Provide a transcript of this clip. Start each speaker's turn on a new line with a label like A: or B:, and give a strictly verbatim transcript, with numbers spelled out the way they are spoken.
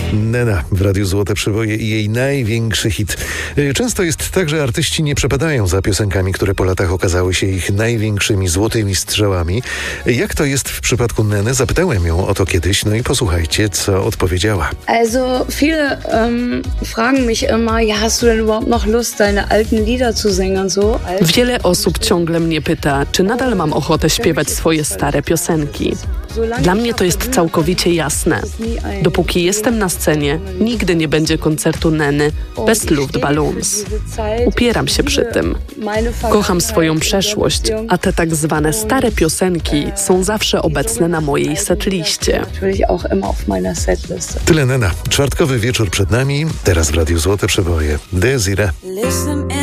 A: Nena w Radiu Złote Przeboje i jej największy hit. Często jest tak, że artyści nie przepadają za piosenkami, które po latach okazały się ich największymi złotymi strzałami. Jak to jest w przypadku Neny? Zapytałem ją o to kiedyś, no i posłuchajcie, co odpowiedziała.
B: Also viele um, fragen mich immer, ja, hast du denn überhaupt noch Lust, deine alten Lieder zu singen? So?
C: Wiele osób ciągle mnie pyta, czy nadal mam ochotę śpiewać swoje stare piosenki. Dla mnie to jest całkowicie jasne. Dopóki jestem na scenie, nigdy nie będzie koncertu Neny bez Luftballons. Upieram się przy tym. Kocham swoją przeszłość, a te tak zwane stare piosenki są zawsze obecne na mojej setliście.
A: Tyle Nena. Czwartkowy wieczór przed nami. Teraz w Radiu Złote Przeboje. Desiree.